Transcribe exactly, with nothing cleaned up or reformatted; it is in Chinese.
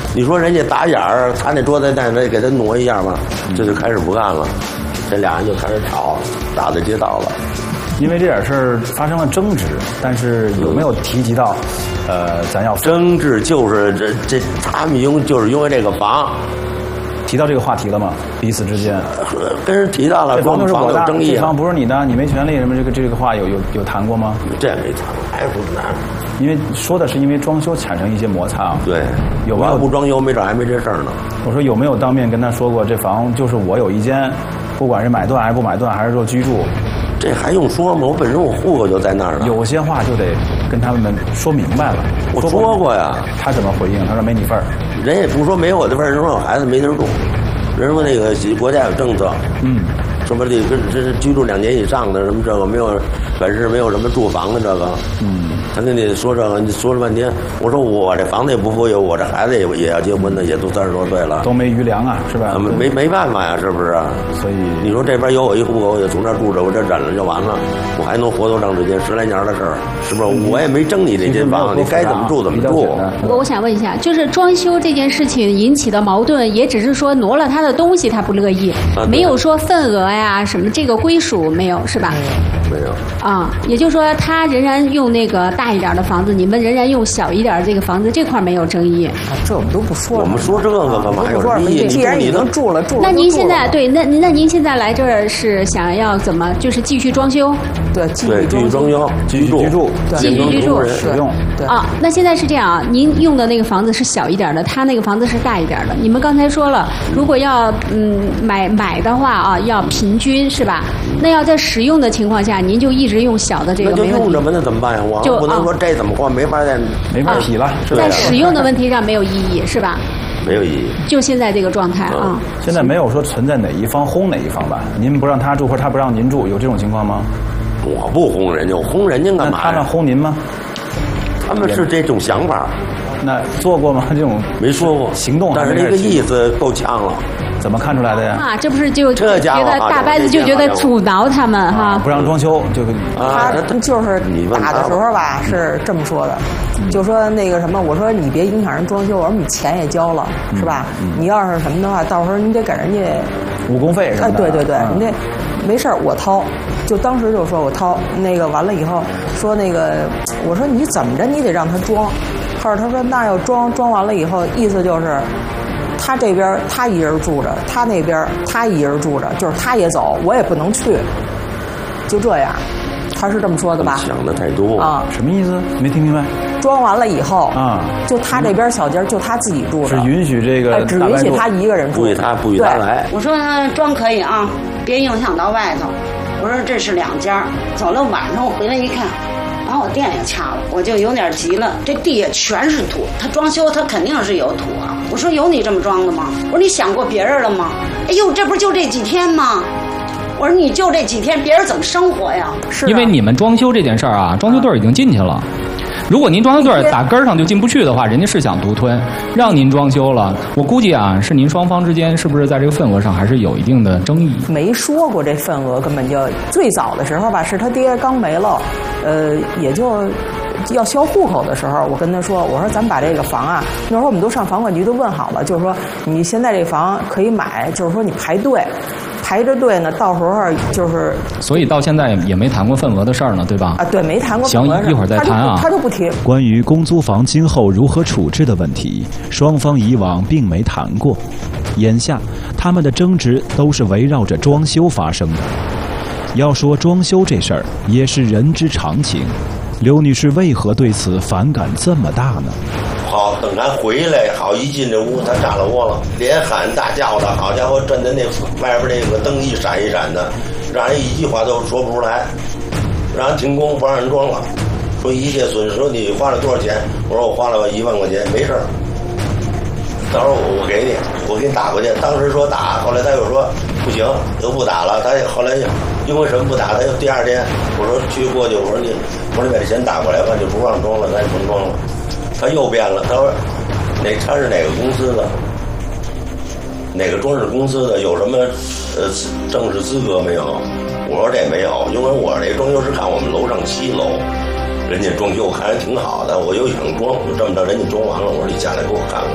你说人家打眼儿，他那桌子那那给他挪一下嘛，这就开始不干了，这俩人就开始吵，打在街道了。 因为这点事儿发生了争执，但是有没有提及到，呃，咱要争执就是这这他们因就是因为这个房。 提到这个话题了吗？彼此之间跟人提到了， 这房子是我的， 争议， 这房不是你的，你没权利什么这个这个话有有有谈过吗？ 这没谈，还不是谈。 因为说的是因为装修产生一些摩擦啊。 对， 有没有不装修，没准还没这事儿呢。 我说有没有当面跟他说过，这房就是我有一间，不管是买断还是不买断，还是说居住， 这还用说吗？我本身我户口就在那儿呢。 有些话就得跟他们说明白了。 我说过呀。 他怎么回应？他说没你份儿。 人也不说没我的份儿，人说我孩子没地儿住。人说那个国家有政策， 嗯， 什么这个这是居住两年以上的什么这个没有本市没有什么住房的这个，嗯，他跟你说这个，你说了半天，我说我这房子也不富有，我这孩子也也要结婚的，也都三十多岁了， 都没余粮啊，是吧？ 没没没办法呀，是不是？ 所以你说这边有我一户口，也从这儿住着，我这忍了就完了，我还能活多长时间？十来年的事儿，是不是？我也没争你这间房，你该怎么住怎么住。 我我想问一下，就是装修这件事情引起的矛盾，也只是说挪了他的东西他不乐意，啊、没有说份额呀什么这个归属没有是吧？ 没有。 啊，也就是说他仍然用那个大一点的房子，你们仍然用小一点的这个房子，这块没有争议。 啊，这我们都不说了。 我们说这个干嘛有争议？ 既然已经住了，住了。 那您现在对，那那您现在来这儿是想要怎么？就是继续装修？ 对，继续装修， 继续居住， 继续居住使用。 对啊，那现在是这样啊，您用的那个房子是小一点的，他那个房子是大一点的。你们刚才说了，如果要嗯买买的话啊，要平均是吧？那要在使用的情况下，您就一直用小的这个， 那就用着吧，那怎么办呀？我不能说这怎么换，没法再没法提了。 在使用的问题上没有异议是吧？ 没有意义， 就现在这个状态啊。 现在没有说存在哪一方轰哪一方吧？您不让他住，或者他不让您住，有这种情况吗？ 我不轰人家，我轰人家干嘛？ 他们轰您吗？ 他们是这种想法。 那做过吗？这种没说过行动， 但是这个意思够呛了。 怎么看出来的呀？ 啊，这不是就觉得大伯子就觉得阻挠他们哈， 不让装修就他就是打的时候吧，是这么说的，就说那个什么，我说你别影响人装修，我说你钱也交了是吧？你要是什么的话，到时候你得给人家误工费什么的。 哎，对对对，你得没事儿我掏，就当时就说我掏那个完了以后说那个，我说你怎么着你得让他装，后来他说那要装装完了以后，意思就是。他这边他一人住着，他那边他一人住着，就是他也走，我也不能去，就这样，他是这么说的吧？ 想的太多啊， 什么意思？没听明白。 装完了以后啊， 就他这边小间就他自己住着， 是允许这个， 只允许他一个人住， 不许他不许他来。 我说装可以啊，别影响到外头。我说这是两家，走了晚上我回来一看。把我电也掐了，我就有点急了。这地也全是土，他装修他肯定是有土啊。我说有你这么装的吗？我说你想过别人了吗？哎呦，这不就这几天吗？我说你就这几天，别人怎么生活呀？ 是、啊、 因为你们装修这件事儿啊，装修队已经进去了。如果您装修队打根儿上就进不去的话，人家是想独吞，让您装修了。我估计啊，是您双方之间是不是在这个份额上还是有一定的争议？ 没说过这份额，根本就最早的时候吧，是他爹刚没了，呃，也就要销户口的时候，我跟他说，我说咱们把这个房啊，那会儿我们都上房管局都问好了，就是说你现在这房可以买，就是说你排队。排着队呢，到时候就是， 所以到现在也没谈过份额的事儿呢，对吧？ 啊，对，没谈过份额。行，一会儿再谈啊。 他都不提。 关于公租房今后如何处置的问题，双方以往并没谈过。眼下，他们的争执都是围绕着装修发生的。要说装修这事儿，也是人之常情。刘女士为何对此反感这么大呢？ 好，等咱回来，好一进这屋，他炸了窝了，连喊大叫的，好家伙，站在那外边那个灯一闪一闪的，让人一句话都说不出来，让人停工，不让人装了，说一切损失，说你花了多少钱？我说我花了一万块钱，没事儿，到时候我我给你，我给你打过去。当时说打，后来他又说不行，又不打了。他后来因为什么不打？他又第二天我说去过去，我说你，我说你把这钱打过来吧，就不让装了，咱也甭装了。他又变了，他说哪他是哪个公司的，哪个装饰公司的，有什么呃正式资格没有？我说这没有，因为我这装修是看我们楼上七楼，人家装修我看着挺好的，我又想装，就这么着，人家装完了，我说你下来给我看看。